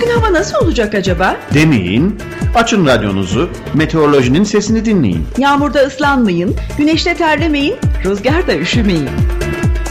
Bugün hava nasıl olacak acaba? Demeyin, açın radyonuzu, meteorolojinin sesini dinleyin. Yağmurda ıslanmayın, güneşte terlemeyin, rüzgarda üşümeyin.